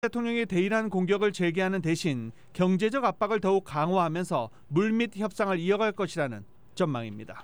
대통령이 대이란 공격을 재개하는 대신 경제적 압박을 더욱 강화하면서 물밑 협상을 이어갈 것이라는 전망입니다.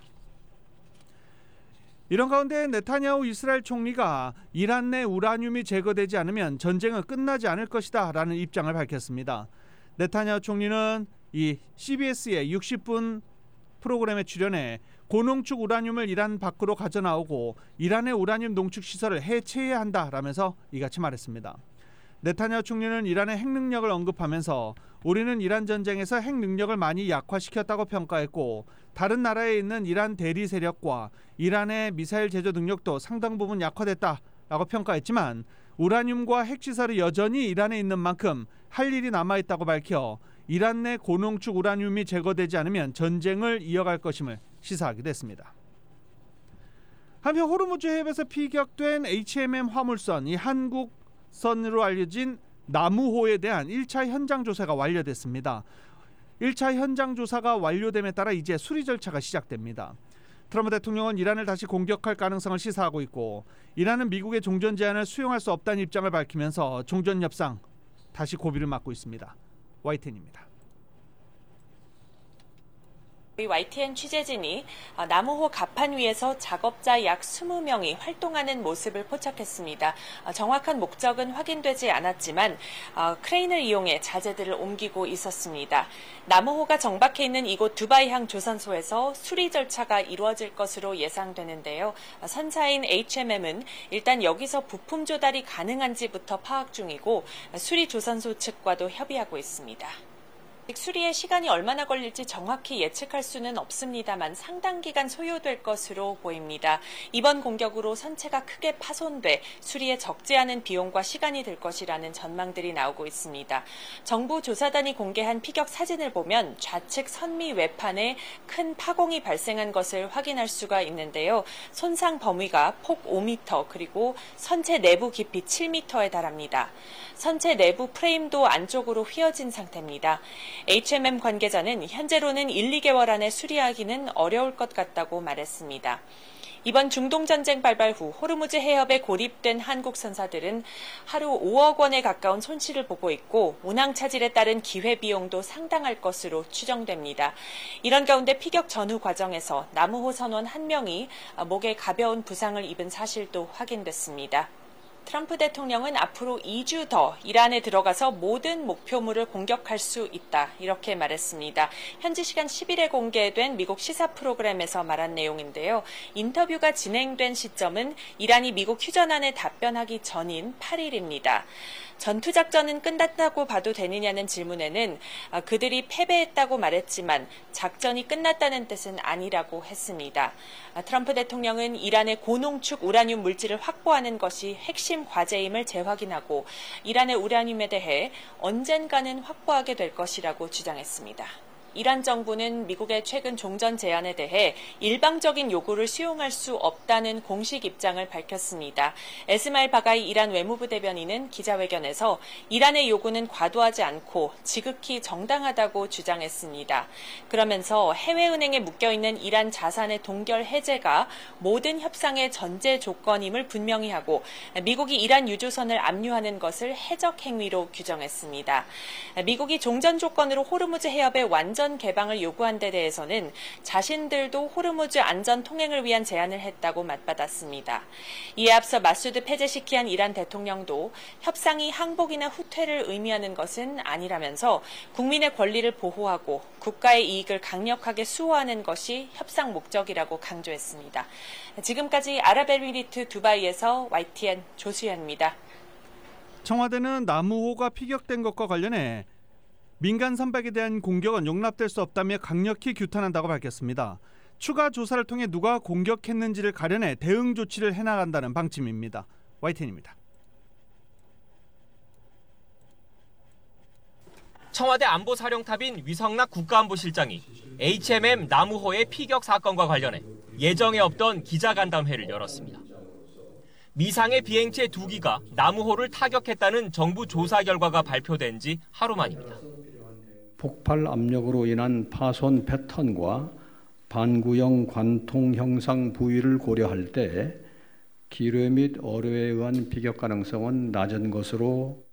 이런 가운데 네타냐후 이스라엘 총리가 이란 내 우라늄이 제거되지 않으면 전쟁은 끝나지 않을 것이다 라는 입장을 밝혔습니다. 네타냐후 총리는 이 CBS의 60분 프로그램에 출연해 고농축 우라늄을 이란 밖으로 가져나오고 이란의 우라늄 농축 시설을 해체해야 한다라면서 이같이 말했습니다. 네타냐후 총리는 이란의 핵능력을 언급하면서 우리는 이란 전쟁에서 핵능력을 많이 약화시켰다고 평가했고 다른 나라에 있는 이란 대리 세력과 이란의 미사일 제조 능력도 상당 부분 약화됐다라고 평가했지만 우라늄과 핵시설이 여전히 이란에 있는 만큼 할 일이 남아있다고 밝혀 이란 내 고농축 우라늄이 제거되지 않으면 전쟁을 이어갈 것임을 시사하기도 했습니다. 한편 호르무즈 해협에서 피격된 HMM 화물선 이 한국선으로 알려진 나무호에 대한 1차 현장 조사가 완료됐습니다. 1차 현장 조사가 완료됨에 따라 이제 수리 절차가 시작됩니다. 트럼프 대통령은 이란을 다시 공격할 가능성을 시사하고 있고 이란은 미국의 종전 제안을 수용할 수 없다는 입장을 밝히면서 종전 협상 다시 고비를 맞고 있습니다. YTN입니다. YTN 취재진이 나무호 갑판 위에서 작업자 약 20명이 활동하는 모습을 포착했습니다. 정확한 목적은 확인되지 않았지만 크레인을 이용해 자재들을 옮기고 있었습니다. 나무호가 정박해 있는 이곳 두바이항 조선소에서 수리 절차가 이루어질 것으로 예상되는데요. 선사인 HMM은 일단 여기서 부품 조달이 가능한지부터 파악 중이고 수리 조선소 측과도 협의하고 있습니다. 수리에 시간이 얼마나 걸릴지 정확히 예측할 수는 없습니다만 상당 기간 소요될 것으로 보입니다. 이번 공격으로 선체가 크게 파손돼 수리에 적지 않은 비용과 시간이 들 것이라는 전망들이 나오고 있습니다. 정부 조사단이 공개한 피격 사진을 보면 좌측 선미 외판에 큰 파공이 발생한 것을 확인할 수가 있는데요. 손상 범위가 폭 5m 그리고 선체 내부 깊이 7m에 달합니다. 선체 내부 프레임도 안쪽으로 휘어진 상태입니다. HMM 관계자는 현재로는 1, 2개월 안에 수리하기는 어려울 것 같다고 말했습니다. 이번 중동전쟁 발발 후 호르무즈 해협에 고립된 한국 선사들은 하루 5억 원에 가까운 손실을 보고 있고 운항 차질에 따른 기회비용도 상당할 것으로 추정됩니다. 이런 가운데 피격 전후 과정에서 나무호 선원 1명이 목에 가벼운 부상을 입은 사실도 확인됐습니다. 트럼프 대통령은 앞으로 2주 더 이란에 들어가서 모든 목표물을 공격할 수 있다 이렇게 말했습니다. 현지 시간 10일에 공개된 미국 시사 프로그램에서 말한 내용인데요. 인터뷰가 진행된 시점은 이란이 미국 휴전안에 답변하기 전인 8일입니다. 전투작전은 끝났다고 봐도 되느냐는 질문에는 그들이 패배했다고 말했지만 작전이 끝났다는 뜻은 아니라고 했습니다. 트럼프 대통령은 이란의 고농축 우라늄 물질을 확보하는 것이 핵심 과제임을 재확인하고 이란의 우라늄에 대해 언젠가는 확보하게 될 것이라고 주장했습니다. 이란 정부는 미국의 최근 종전 제안에 대해 일방적인 요구를 수용할 수 없다는 공식 입장을 밝혔습니다. 에스마일 바가이 이란 외무부 대변인은 기자회견에서 이란의 요구는 과도하지 않고 지극히 정당하다고 주장했습니다. 그러면서 해외은행에 묶여있는 이란 자산의 동결 해제가 모든 협상의 전제 조건임을 분명히 하고 미국이 이란 유조선을 압류하는 것을 해적 행위로 규정했습니다. 미국이 종전 조건으로 호르무즈 해협의 완전 개방을 요구한 데 대해서는 자신들도 호르무즈 안전 통행을 위한 제안을 했다고 맞받았습니다. 이에 앞서 마수드 페제시키안 이란 대통령도 협상이 항복이나 후퇴를 의미하는 것은 아니라면서 국민의 권리를 보호하고 국가의 이익을 강력하게 수호하는 것이 협상 목적이라고 강조했습니다. 지금까지 아랍에미리트 두바이에서 YTN 조수연입니다. 청와대는 나무호가 피격된 것과 관련해 민간 선박에 대한 공격은 용납될 수 없다며 강력히 규탄한다고 밝혔습니다. 추가 조사를 통해 누가 공격했는지를 가려내 대응 조치를 해나간다는 방침입니다. YTN입니다. 청와대 안보사령탑인 위성락 국가안보실장이 HMM 나무호의 피격 사건과 관련해 예정에 없던 기자간담회를 열었습니다. 미상의 비행체 2기가 나무호를 타격했다는 정부 조사 결과가 발표된 지 하루 만입니다. 폭발 압력으로 인한 파손 패턴과 반구형 관통 형상 부위를 고려할 때 기뢰 및 어뢰에 의한 피격 가능성은 낮은 것으로